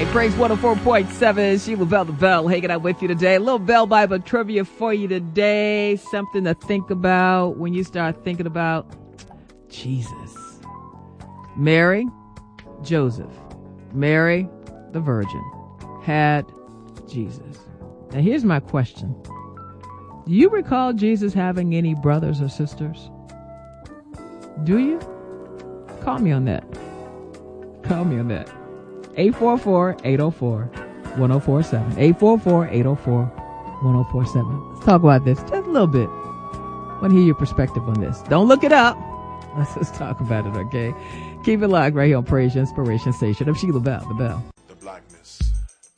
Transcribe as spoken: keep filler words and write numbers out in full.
Praise one oh four point seven. Sheila Bell, the Bell, hanging out with you today. A little Bell Bible trivia for you today. Something to think about when you start thinking about Jesus. Mary, Joseph, Mary, the Virgin, had Jesus. Now here's my question. Do you recall Jesus having any brothers or sisters? Do you? Call me on that. Call me on that. eight four four, eight oh four, one oh four seven. eight four four, eight oh four, one oh four seven. Let's talk about this just a little bit. I want to hear your perspective on this. Don't look it up. Let's just talk about it, okay? Keep it locked right here on Praise Your Inspiration Station. I'm Sheila Bell, the Bell.